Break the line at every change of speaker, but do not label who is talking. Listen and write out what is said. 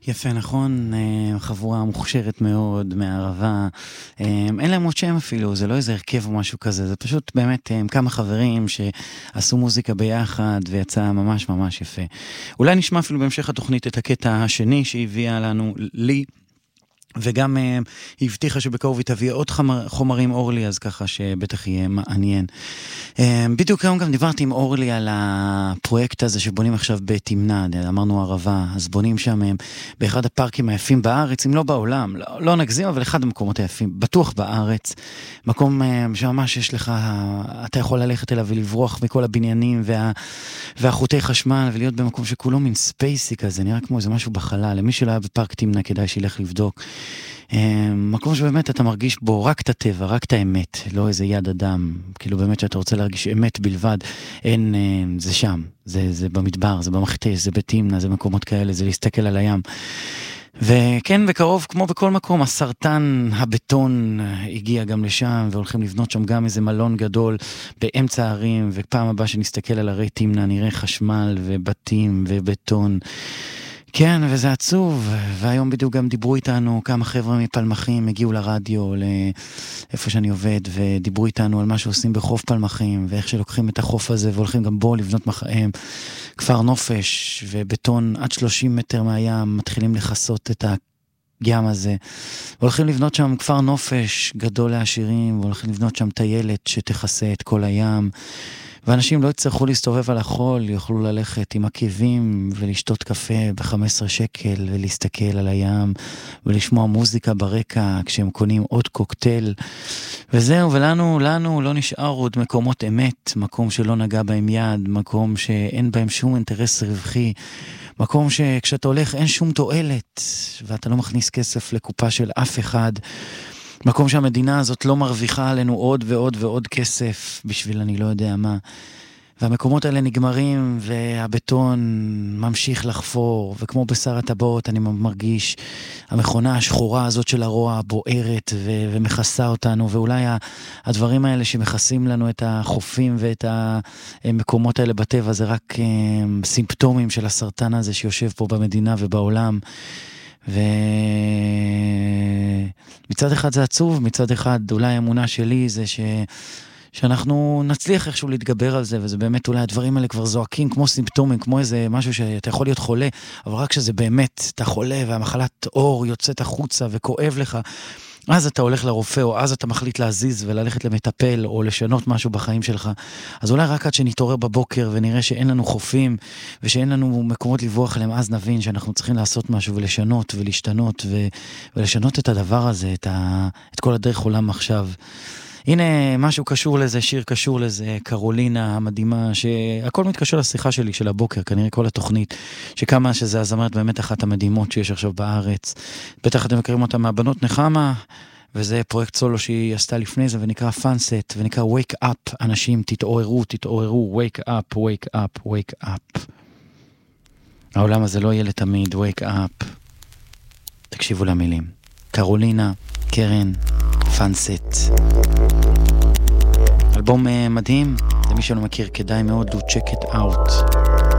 יפה, נכון, חבורה מוכשרת מאוד, מהערבה, אין להם עוד שם אפילו, זה לא איזה הרכב או משהו כזה, זה פשוט באמת כמה חברים שעשו מוזיקה ביחד ויצא ממש ממש יפה. אולי נשמע אפילו בהמשך התוכנית את הקטע השני שהביאה לנו, לי, וגם היא הבטיחה שבקרוב היא תביא עוד חומרים אורלי, אז ככה שבטח יהיה מעניין. בדיוק היום גם דיברתי עם אורלי על הפרויקט הזה שבונים עכשיו בתמנע, אמרנו ערבה, אז בונים שם באחד הפארקים היפים בארץ, אם לא בעולם, לא נגזים, אבל אחד המקומות היפים, בטוח בארץ, מקום שממש יש לך, אתה יכול ללכת אליו ולברוח מכל הבניינים והחוטי חשמל, ולהיות במקום שכולו מין ספייסי כזה, נראה כמו איזה משהו בחלל, למי שלא היה בפארק תמנע כדאי שילך לבדוק. מקום שבאמת אתה מרגיש בו רק את הטבע, רק את האמת, לא איזה יד אדם, כאילו באמת שאתה רוצה להרגיש אמת בלבד, אין, זה שם, זה במדבר, זה במכתש, זה בתמנע, זה מקומות כאלה, זה להסתכל על הים. וכן, בקרוב, כמו בכל מקום, הסרטן, הבטון הגיע גם לשם, והולכים לבנות שם גם איזה מלון גדול באמצע הערים, ופעם הבאה שנסתכל על הרי תמנע, נראה חשמל ובתים ובטון. כן, וזה עצוב, והיום בדיוק גם דיברו איתנו כמה חבר'ה מפלמחים, הגיעו לרדיו, לאיפה שאני עובד, ודיברו איתנו על מה שעושים בחוף פלמחים, ואיך שלוקחים את החוף הזה, והולכים גם בו לבנות כפר נופש, ובטון עד 30 מטר מהים, מתחילים לחסות את הים הזה, והולכים לבנות שם כפר נופש גדול לעשירים, והולכים לבנות שם טיילת שתכסה את כל הים, ואנשים לא יצטרכו להסתובב על החול, יוכלו ללכת עם עקבים ולשתות קפה ב-15 שקל ולהסתכל על הים ולשמוע מוזיקה ברקע כשהם קונים עוד קוקטייל. וזהו, ולנו לא נשאר עוד מקומות אמת, מקום שלא נגע בהם יד, מקום שאין בהם שום אינטרס רווחי, מקום שכשאתה הולך אין שום תועלת ואתה לא מכניס כסף לקופה של אף אחד, מקום שהמדינה הזאת לא מרוויחה עלינו עוד ועוד ועוד כסף בשביל אני לא יודע מה. והמקומות האלה נגמרים והבטון ממשיך לחפור, וכמו בשר הטבעות אני מרגיש המכונה השחורה הזאת של הרוע בוערת ומכסה אותנו, ואולי הדברים האלה שמכסים לנו את החופים ואת המקומות האלה בטבע זה רק סימפטומים של הסרטן הזה שיושב פה במדינה ובעולם. ומצד אחד זה עצוב, מצד אחד אולי האמונה שלי זה שאנחנו נצליח איכשהו להתגבר על זה, וזה באמת אולי הדברים האלה כבר זועקים כמו סימפטומים, כמו איזה משהו שאתה יכול להיות חולה, אבל רק שזה באמת אתה חולה והמחלת אור יוצאת החוצה וכואב לך, אז אתה הולך לרופא, או אז אתה מחליט להזיז וללכת למטפל, או לשנות משהו בחיים שלך. אז אולי רק עד שנתעורר בבוקר ונראה שאין לנו חופים, ושאין לנו מקומות לברוח אליהם, אז נבין שאנחנו צריכים לעשות משהו ולשנות ולהשתנות, ולשנות את הדבר הזה, את כל הדרך עולם עכשיו. הנה משהו קשור לזה, שיר קשור לזה, קרולינה המדהימה, שהכל מתקשר לשיחה שלי של הבוקר, כנראה כל התוכנית, שכמה שזה הזמרת באמת אחת המדהימות שיש עכשיו בארץ. בטח אתם מכירים אותה מהבנות נחמה, וזה פרויקט סולו שהיא עשתה לפני זה, ונקרא פאנסט, ונקרא Wake Up, אנשים תתעוררו, Wake Up, Wake Up, Wake Up. העולם הזה לא יהיה לתמיד, Wake Up. תקשיבו למילים. קרולינה, קרן, פאנסט. אלבום מדהים, למי שלא מכיר כדאי מאוד to check it out.